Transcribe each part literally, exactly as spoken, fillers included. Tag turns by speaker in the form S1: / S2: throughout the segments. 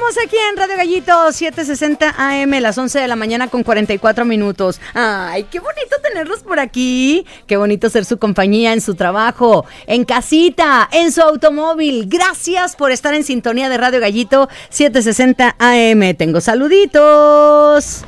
S1: Estamos aquí en Radio Gallito, setecientos sesenta A M, las once de la mañana con cuarenta y cuatro minutos. Ay, qué bonito tenerlos por aquí. Qué bonito ser su compañía en su trabajo, en casita, en su automóvil. Gracias por estar en sintonía de Radio Gallito, setecientos sesenta A M. Tengo saluditos.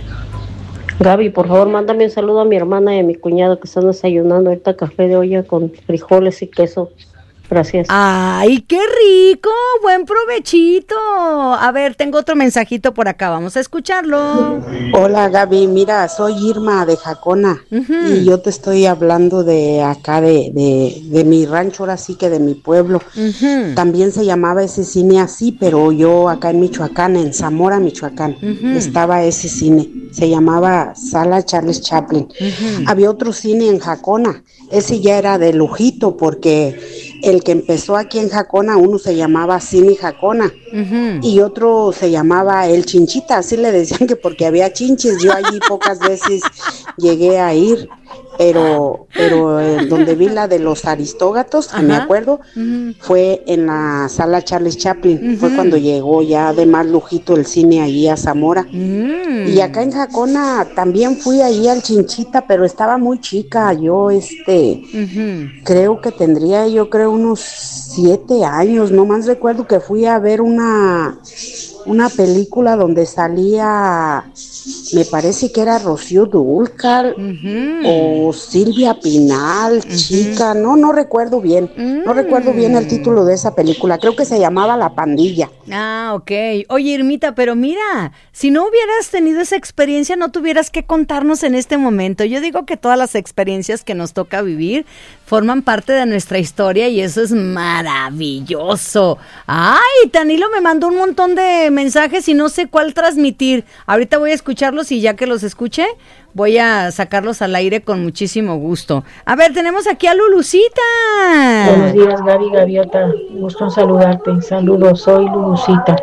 S2: Gaby, por favor, mándame un saludo a mi hermana y a mi cuñado que están desayunando ahorita café de olla con frijoles y queso. Gracias.
S1: ¡Ay, qué rico! ¡Buen provechito! A ver, tengo otro mensajito por acá, vamos a escucharlo.
S3: Hola, Gaby, mira, soy Irma de Jacona, uh-huh. y yo te estoy hablando de acá, de, de, de mi rancho, ahora sí que de mi pueblo. Uh-huh. También se llamaba ese cine así, pero yo acá en Michoacán, en Zamora, Michoacán, uh-huh. estaba ese cine. Se llamaba Sala Charles Chaplin. Uh-huh. Había otro cine en Jacona, ese ya era de lujito, porque el que empezó aquí en Jacona, uno se llamaba Cine Jacona, uh-huh. y otro se llamaba El Chinchita, así le decían que porque había chinches. Yo allí pocas veces llegué a ir, pero pero eh, donde vi la de los Aristógatos, que me acuerdo, uh-huh. fue en la Sala Charles Chaplin, uh-huh. fue cuando llegó ya de más lujito el cine allí a Zamora. Uh-huh. Y acá en Jacona también fui allí al Chinchita, pero estaba muy chica, yo este, uh-huh. creo que tendría, yo creo unos siete años, no más recuerdo que fui a ver una, una película donde salía, me parece que era Rocío Dúrcal, uh-huh. o Silvia Pinal, uh-huh. chica, no, no recuerdo bien, uh-huh. no recuerdo bien el título de esa película, creo que se llamaba La Pandilla.
S1: Ah, ok. Oye, Irmita, pero mira, si no hubieras tenido esa experiencia, no tuvieras que contarnos en este momento. Yo digo que todas las experiencias que nos toca vivir forman parte de nuestra historia y eso es maravilloso. Ay, Tanilo me mandó un montón de mensajes y no sé cuál transmitir. Ahorita voy a escucharlos y ya que los escuche, voy a sacarlos al aire con muchísimo gusto. A ver, tenemos aquí a Lulucita.
S4: Buenos días, Gaby, Gaviota. Gusto en saludarte. Saludos, soy Lulucita.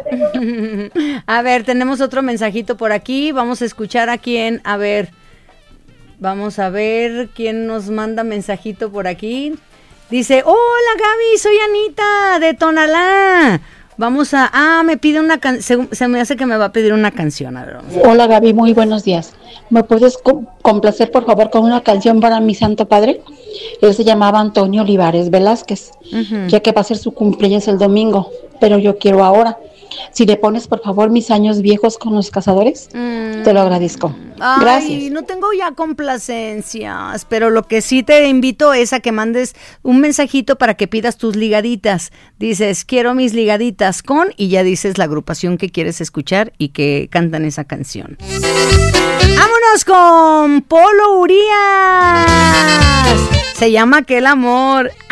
S1: A ver, tenemos otro mensajito por aquí. Vamos a escuchar a quién. A ver, vamos a ver quién nos manda mensajito por aquí. Dice, hola Gaby, soy Anita de Tonalá. Vamos a... Ah, me pide una canción, se, se me hace que me va a pedir una canción. A ver, vamos a ver.
S4: Hola Gaby, muy buenos días. ¿Me puedes co- complacer por favor con una canción para mi santo padre? Él se llamaba Antonio Olivares Velázquez, uh-huh. ya que va a ser su cumpleaños el domingo, pero yo quiero ahora. Si le pones por favor Mis años viejos con los cazadores, mm. te lo agradezco.
S1: Ay,
S4: gracias.
S1: No tengo ya complacencias, pero lo que sí te invito es a que mandes un mensajito para que pidas tus ligaditas. Dices, quiero mis ligaditas con, y ya dices la agrupación que quieres escuchar y que cantan esa canción. ¡Vámonos con Polo Urías! Se llama Aquel Amor.